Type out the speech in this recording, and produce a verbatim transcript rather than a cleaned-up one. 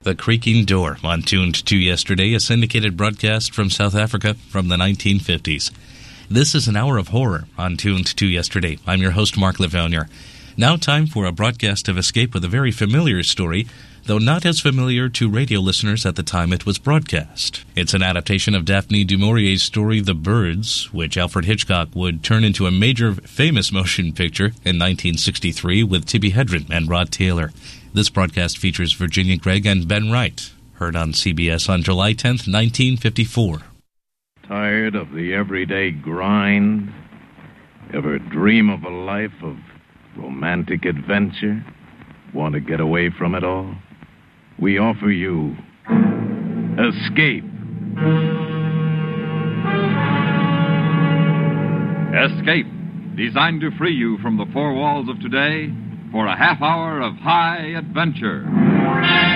The Creaking Door on Tuned to Yesterday, a syndicated broadcast from South Africa from the nineteen fifties. This is an hour of horror on Tuned to Yesterday. I'm your host, Mark Levonier. Now time for a broadcast of Escape with a very familiar story, though not as familiar to radio listeners at the time it was broadcast. It's an adaptation of Daphne du Maurier's story The Birds, which Alfred Hitchcock would turn into a major famous motion picture in nineteen sixty-three with Tippi Hedren and Rod Taylor. This broadcast features Virginia Gregg and Ben Wright, heard on C B S on July tenth, nineteen fifty-four. Tired of the everyday grind? Ever dream of a life of romantic adventure? Want to get away from it all? We offer you Escape. Escape, designed to free you from the four walls of today for a half hour of high adventure.